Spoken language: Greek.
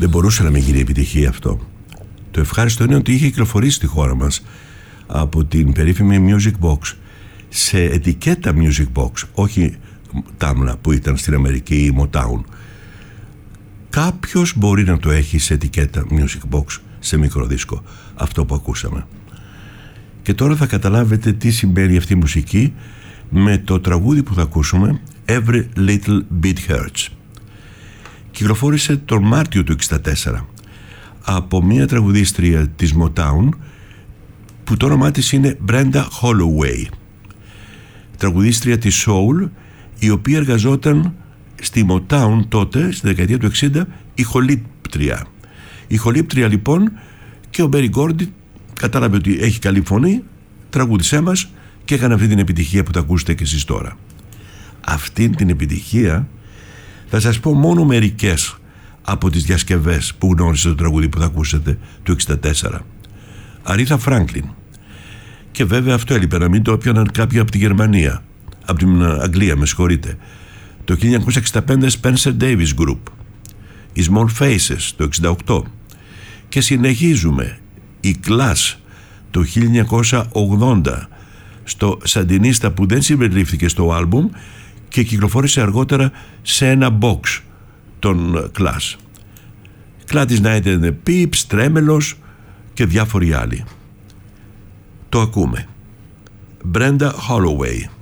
Δεν μπορούσε να μην γίνει επιτυχία αυτό. Το ευχάριστο είναι ότι είχε κυκλοφορήσει στη χώρα μας από την περίφημη Music Box σε ετικέτα Music Box, όχι Tamla που ήταν στην Αμερική ή Motown. Κάποιος μπορεί να το έχει σε ετικέτα Music Box, σε μικροδίσκο, αυτό που ακούσαμε. Και τώρα θα καταλάβετε τι σημαίνει αυτή η μουσική με το τραγούδι που θα ακούσουμε, Every Little Bit Hurts. Κυκλοφόρησε τον Μάρτιο του 1964 από μια τραγουδίστρια της Motown που το όνομά της είναι Brenda Holloway, τραγουδίστρια της Soul, η οποία εργαζόταν στη Motown τότε, στη δεκαετία του 60, ηχολήπτρια. Ηχολήπτρια λοιπόν, και ο Μπέρι Γκόρντι κατάλαβε ότι έχει καλή φωνή, τραγούδισέ μας, και έκανε αυτή την επιτυχία που τα ακούσετε και εσείς τώρα. Αυτή την επιτυχία θα σας πω μόνο μερικές από τις διασκευές που γνώρισε το τραγούδι που θα ακούσετε του 1964. Αρίθα Φράγκλιν. Και βέβαια αυτό έλειπε, να μην το έπιαναν κάποιοι από τη Γερμανία, από την Αγγλία, με συγχωρείτε. Το 1965 Spencer Davis Group, οι Small Faces το 1968, και συνεχίζουμε. Η Clash το 1980 στο Σαντινίστα, που δεν συμπεριλήφθηκε στο άλμπουμ και κυκλοφόρησε αργότερα σε ένα box των Clash. Gladys Knight and the Pips, Τρέμελος και διάφοροι άλλοι. Το ακούμε. Brenda Holloway.